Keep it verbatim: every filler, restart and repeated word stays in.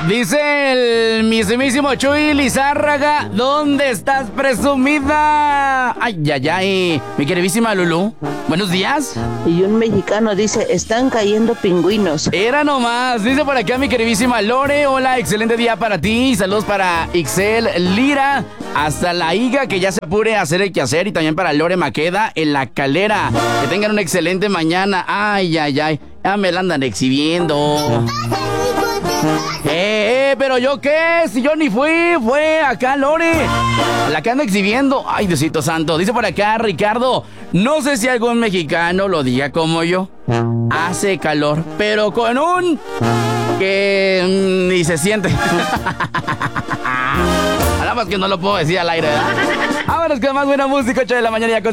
Dice el mismísimo Chuy Lizárraga, ¿dónde estás, presumida? Ay, ay, ay, mi queridísima Lulú, buenos días. Y un mexicano dice, están cayendo pingüinos. Era nomás, dice por acá mi queridísima Lore, hola, excelente día para ti, saludos para Ixel Lira, hasta la Iga, que ya se apure a hacer el quehacer, y también para Lore Maqueda en La Calera, que tengan una excelente mañana. Ay, ay, ay, ya me la andan exhibiendo. Eh, eh, pero yo qué, si yo ni fui, fue acá Lore, la que anda exhibiendo. Ay, Diosito santo, dice por acá Ricardo, no sé si algún mexicano lo diga como yo. Hace calor, pero con un que mm, ni se siente. Nada más que no lo puedo decir al aire, ¿verdad? Vámonos con más buena música, ocho de la mañana ya con